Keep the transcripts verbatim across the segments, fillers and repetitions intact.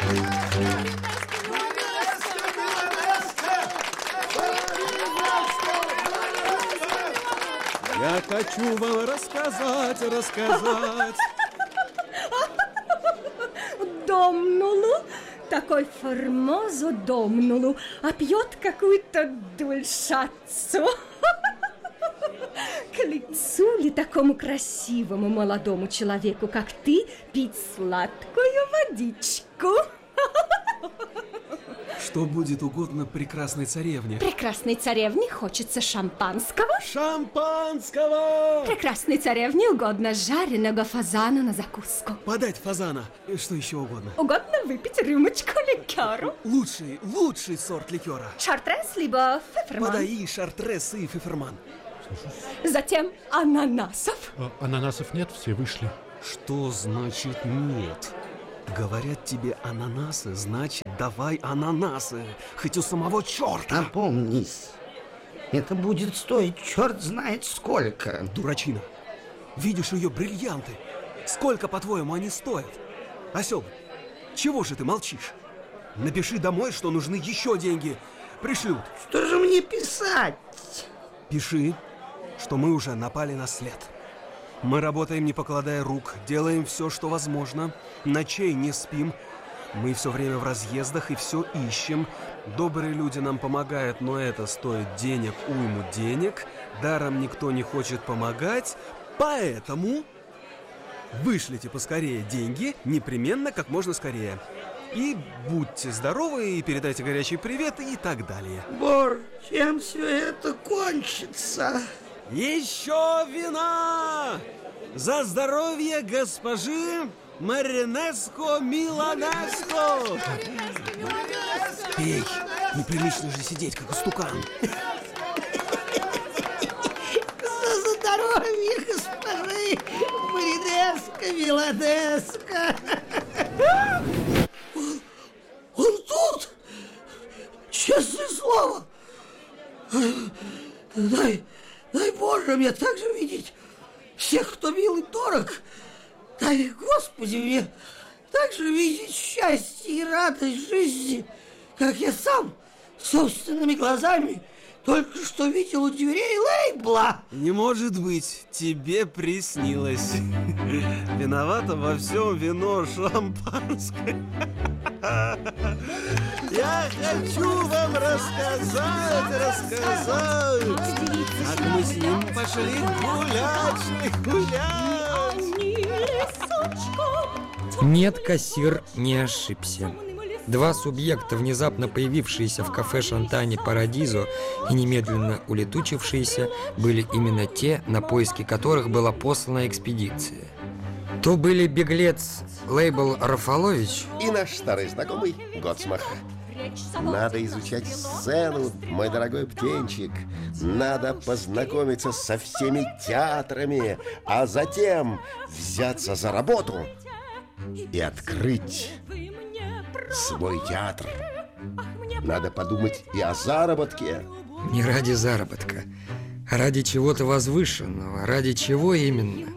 Я хочу вам рассказать, рассказать. Домнулу, такой формозу домнулу, а пьет какую-то дульшацу. К лицу ли такому красивому молодому человеку, как ты, пить сладкую водичку? Что будет угодно прекрасной царевне? Прекрасной царевне хочется шампанского. Шампанского! Прекрасной царевне угодно жареного фазана на закуску. Подать фазана. И что еще угодно? Угодно выпить рюмочку ликеру. Лучший, лучший сорт ликера. Шартрес, либо феферман. Подай и шартрес, и феферман. Затем ананасов. А, ананасов нет, все вышли. Что значит нет? Говорят тебе ананасы, значит давай ананасы. Хоть у самого черта. Опомнись. Это будет стоить черт знает сколько. Дурачина. Видишь ее бриллианты? Сколько, по-твоему, они стоят? Осел, чего же ты молчишь? Напиши домой, что нужны еще деньги. Пришлют. Что же мне писать? Пиши, что мы уже напали на след. Мы работаем, не покладая рук, делаем все, что возможно, ночей не спим. Мы все время в разъездах и все ищем. Добрые люди нам помогают, но это стоит денег, уйму денег. Даром никто не хочет помогать, поэтому вышлите поскорее деньги, непременно как можно скорее. И будьте здоровы, и передайте горячий привет, и так далее. Бор, чем все это кончится? Еще вина! За здоровье госпожи Маринеско Миланеско! Пей, неприлично же сидеть, как истукан. За здоровье госпожи Маринеско Миланеско! Он, он тут! Честное слово! Дай... Дай Боже мне так же видеть всех, кто мил и дорог. Дай, Господи, мне так же видеть счастье и радость жизни, как я сам собственными глазами только что видел у дверей лейбла. Не может быть, тебе приснилось. Виновато во всем вино шампанское. Я хочу вам рассказать, рассказать, как мы с ним пошли гулять, гулять. Нет, кассир не ошибся. Два субъекта, внезапно появившиеся в кафе Шантане Парадизо и немедленно улетучившиеся, были именно те, на поиски которых была послана экспедиция. То были беглец Лейбл Рафалович и наш старый знакомый Гоцмах. Надо изучать сцену, мой дорогой птенчик. Надо познакомиться со всеми театрами, а затем взяться за работу и открыть свой театр. Надо подумать и о заработке. Не ради заработка, а ради чего-то возвышенного. Ради чего именно?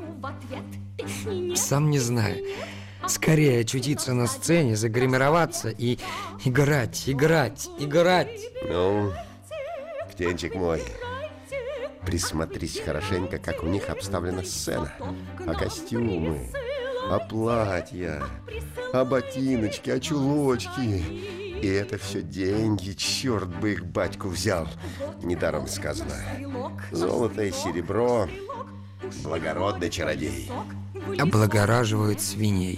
Сам не знаю. Скорее очутиться на сцене, загримироваться и играть, играть, играть. Ну, птенчик мой, присмотрись хорошенько, как у них обставлена сцена. А костюмы, а платья, а ботиночки, а чулочки. И это все деньги, черт бы их батьку взял. Недаром сказано: золото и серебро, благородный чародей. Облагораживают свиней.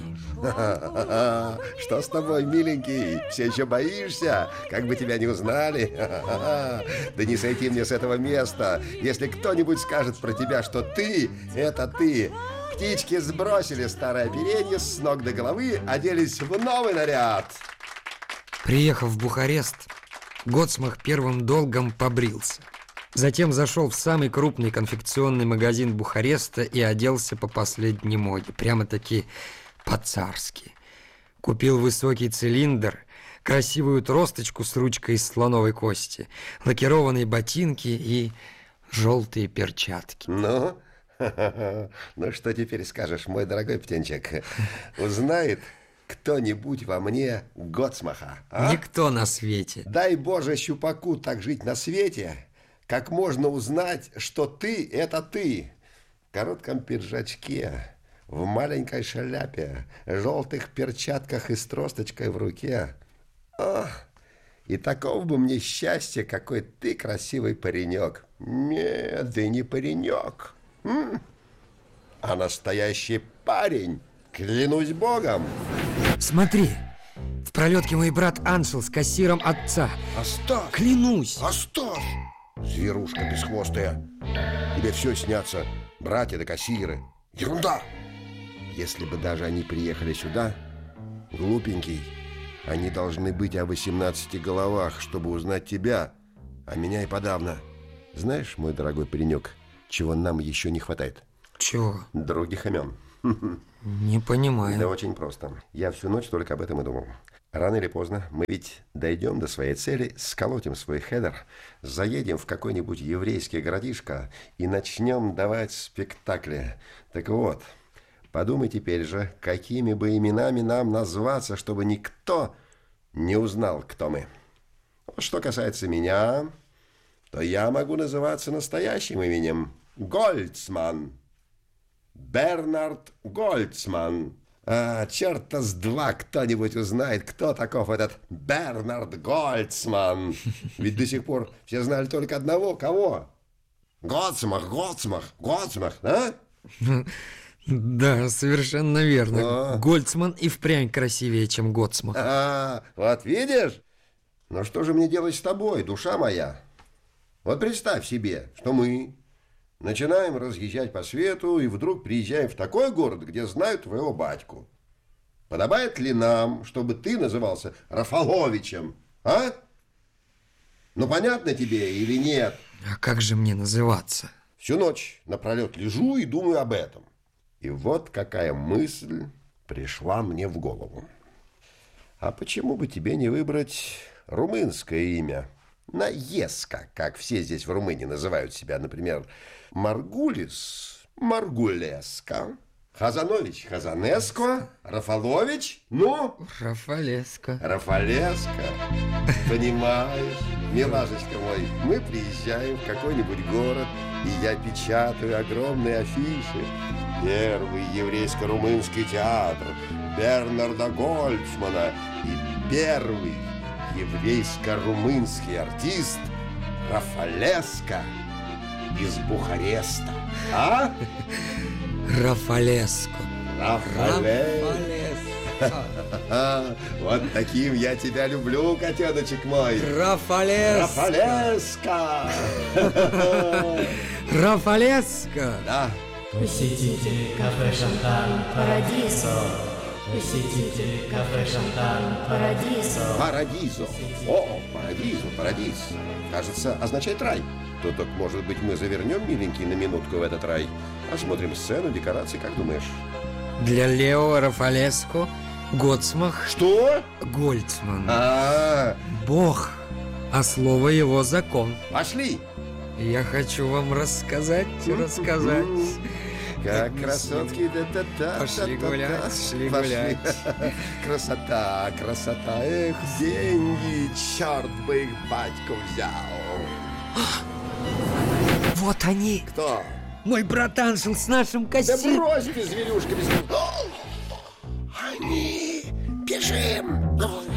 Что с тобой, миленький? Все еще боишься? Как бы тебя не узнали? Да не сойти мне с этого места. Если кто-нибудь скажет про тебя, что ты — это ты. Птички сбросили старое оперение с ног до головы, оделись в новый наряд. Приехав в Бухарест, Гоцмах первым долгом побрился. Затем зашел в самый крупный конфекционный магазин Бухареста и оделся по последней моде, прямо-таки по-царски. Купил высокий цилиндр, красивую тросточку с ручкой из слоновой кости, лакированные ботинки и желтые перчатки. Ну, ну что теперь скажешь, мой дорогой птенчик? Узнает кто-нибудь во мне Готсмаха? А? Никто на свете. Дай Боже щупаку так жить на свете, как можно узнать, что ты – это ты. В коротком пиджачке, в маленькой шляпе, желтых перчатках и с тросточкой в руке. Ах, и такого бы мне счастья, какой ты красивый паренек. Нет, ты не паренек, м? А настоящий парень, клянусь Богом. Смотри, в пролетке мой брат Аншел с кассиром отца. Оставь! Клянусь! Оставь! Зверушка бесхвостая. Тебе все снятся, братья да кассиры. Ерунда! Если бы даже они приехали сюда, глупенький, они должны быть о восемнадцати головах, чтобы узнать тебя, а меня и подавно. Знаешь, мой дорогой паренек, чего нам еще не хватает? Чего? Других имен. Не понимаю. Да очень просто. Я всю ночь только об этом и думал. Рано или поздно мы ведь дойдем до своей цели, сколотим свой хедер, заедем в какой-нибудь еврейский городишко и начнем давать спектакли. Так вот, подумай теперь же, какими бы именами нам назваться, чтобы никто не узнал, кто мы. Что касается меня, то я могу называться настоящим именем Гольцман. Бернард Гольцман. А, черта с два кто-нибудь узнает, кто таков этот Бернард Гольцман. Ведь до сих пор все знали только одного. Кого? Готсмах, Готсмах, Готсмах, да? Да, совершенно верно. А. Гольцман и впрямь красивее, чем Готсмах. А, вот видишь? Но что же мне делать с тобой, душа моя? Вот представь себе, что мы начинаем разъезжать по свету и вдруг приезжаем в такой город, где знают твоего батьку. Подобает ли нам, чтобы ты назывался Рафаловичем, а? Ну, понятно тебе или нет? А как же мне называться? Всю ночь напролет лежу и думаю об этом. И вот какая мысль пришла мне в голову. А почему бы тебе не выбрать румынское имя? Наеска, как все здесь в Румынии называют себя, например, Маргулис, Маргулеска, Хазанович, Хазанеско, Рафалович, ну? Рафалеско. Рафалеска, понимаешь, милашечка мой, мы приезжаем в какой-нибудь город, и я печатаю огромные афиши. Первый еврейско-румынский театр Бернарда Гольцмана и первый еврейско-румынский артист Рафалеско из Бухареста. А? Рафалеско. Рафалеско. Вот таким я тебя люблю, котеночек мой. Рафалеско. Рафалеско. Рафалеско. Да. Посетите кафе Шантан Парадисо. Посетите кафе Шантан Парадисо. Парадизо. О, парадизо, парадиз. Кажется, означает рай. То так, может быть, мы завернем, миленький, на минутку в этот рай. Осмотрим сцену, декорации, как думаешь? Для Лео Рафалеско Готсмах. Что? Гольцман. А, Бог, а слово его закон. пошли. Я хочу вам рассказать, рассказать. Как красотки, да-да-да. Пошли гулять, шли гулять. Красота, красота. Эх, деньги, черт бы их батьку взял. Вот они. Кто? Мой брат Аншел с нашим Да кассиром. брось ты, зверюшка, без... Они! Бежим!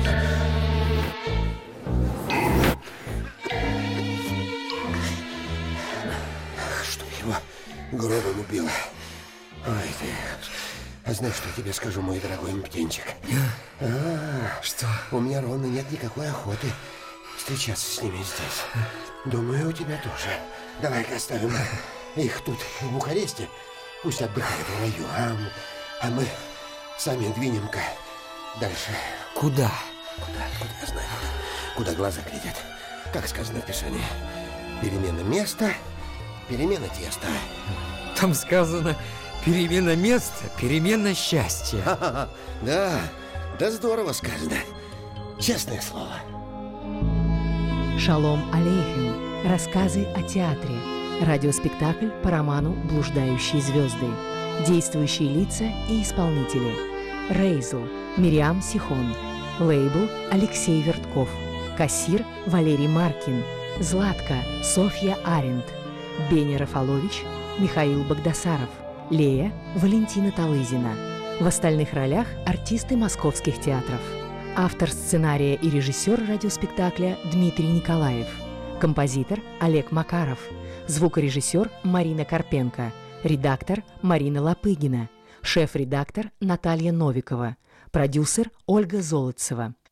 Что его гробом убило? Ой, ты... А знаешь, что я тебе скажу, мой дорогой птенчик? А, Что? у меня ровно нет никакой охоты встречаться с ними здесь. Думаю, у тебя тоже. Давай-ка оставим их тут, в Бухаресте. Пусть отдыхают в раю, а, а мы сами двинем-ка дальше. Куда? Куда? Куда я знаю? Куда, куда глаза глядят? Как сказано в Писании. Перемена места, перемена теста. Там сказано перемена места, перемена счастья. Ха-ха-ха. Да, да здорово сказано. Честное слово. Шалом алейхем. Рассказы о театре. Радиоспектакль по роману «Блуждающие звезды». Действующие лица и исполнители. Рейзл, Мириам Сихон. Лейбл Алексей Вертков. Кассир Валерий Маркин. Златка Софья Аренд. Беня Рафалович Михаил Багдасаров. Лея Валентина Талызина. В остальных ролях артисты московских театров. Автор сценария и режиссер радиоспектакля Дмитрий Николаев. Композитор Олег Макаров. Звукорежиссер Марина Карпенко. Редактор Марина Лопыгина. Шеф-редактор Наталья Новикова. Продюсер Ольга Золотцева.